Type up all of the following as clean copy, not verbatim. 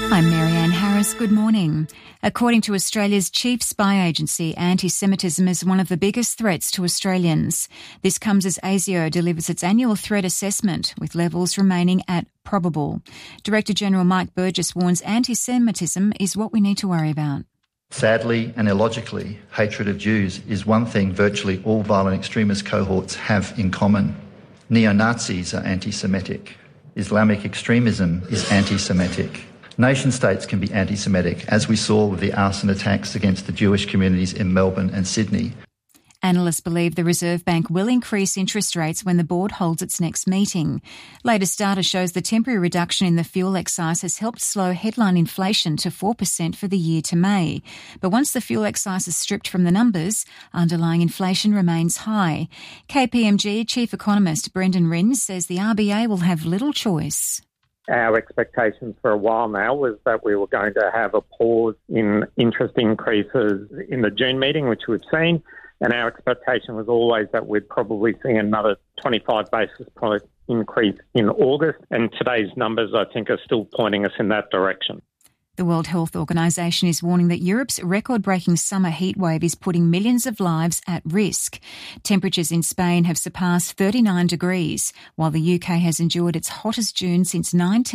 I'm Marianne Harris. Good morning. According to Australia's chief spy agency, anti-Semitism is one of the biggest threats to Australians. This comes as ASIO delivers its annual threat assessment, with levels remaining at probable. Director General Mike Burgess warns anti-Semitism is what we need to worry about. Sadly and illogically, hatred of Jews is one thing virtually all violent extremist cohorts have in common. Neo-Nazis are anti-Semitic. Islamic extremism is anti-Semitic. Nation-states can be anti-Semitic, as we saw with the arson attacks against the Jewish communities in Melbourne and Sydney. Analysts believe the Reserve Bank will increase interest rates when the board holds its next meeting. Latest data shows the temporary reduction in the fuel excise has helped slow headline inflation to 4% for the year to May. But once the fuel excise is stripped from the numbers, underlying inflation remains high. KPMG Chief Economist Brendan Rins says the RBA will have little choice. Our expectations for a while now was that we were going to have a pause in interest increases in the June meeting, which we've seen, and our expectation was always that we'd probably see another 25 basis point increase in August, and today's numbers, I think, are still pointing us in that direction. The World Health Organization is warning that Europe's record-breaking summer heatwave is putting millions of lives at risk. Temperatures in Spain have surpassed 39 degrees, while the UK has endured its hottest June since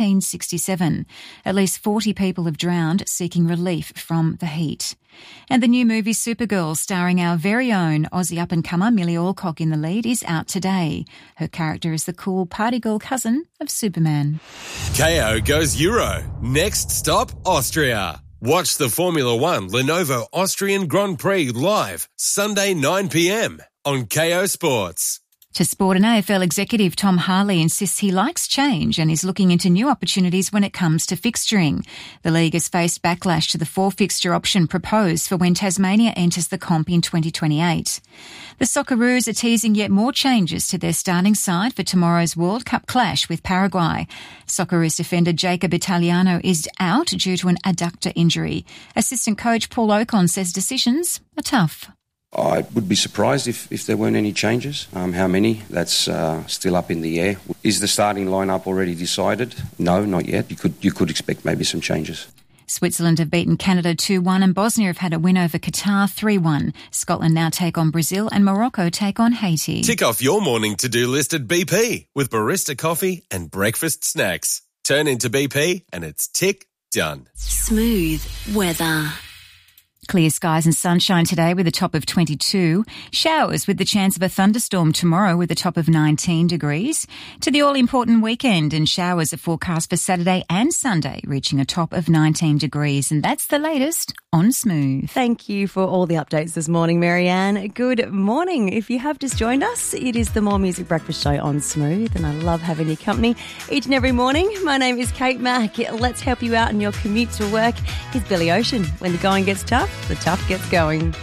1967. At least 40 people have drowned seeking relief from the heat. And the new movie Supergirl, starring our very own Aussie up-and-comer Millie Alcock in the lead, is out today. Her character is the cool party girl cousin of Superman. KO goes Euro. Next stop, Austria. Watch the Formula One Lenovo Austrian Grand Prix live Sunday 9 p.m. on KO Sports. To sport, an AFL executive, Tom Harley, insists he likes change and is looking into new opportunities when it comes to fixturing. The league has faced backlash to the 4-fixture option proposed for when Tasmania enters the comp in 2028. The Socceroos are teasing yet more changes to their starting side for tomorrow's World Cup clash with Paraguay. Socceroos defender Jacob Italiano is out due to an adductor injury. Assistant coach Paul Ocon says decisions are tough. I would be surprised if there weren't any changes. How many? That's still up in the air. Is the starting lineup already decided? No, not yet. You could expect maybe some changes. Switzerland have beaten Canada 2-1 and Bosnia have had a win over Qatar 3-1. Scotland now take on Brazil and Morocco take on Haiti. Tick off your morning to-do list at BP with barista coffee and breakfast snacks. Turn into BP and it's tick done. Smooth weather. Clear skies and sunshine today with a top of 22. Showers with the chance of a thunderstorm tomorrow with a top of 19 degrees. To the all-important weekend, and showers are forecast for Saturday and Sunday, reaching a top of 19 degrees. And that's the latest on Smooth. Thank you for all the updates this morning, Marianne. Good morning. If you have just joined us, it is the More Music Breakfast Show on Smooth, and I love having your company each and every morning. My name is Kate Mack. Let's help you out in your commute to work. Here's Billy Ocean. When the going gets tough, the tough gets going.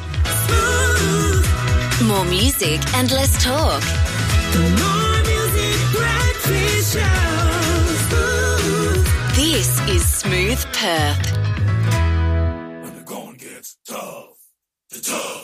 More music and less talk. The More Music Breakfast Show. This is Smooth Perth.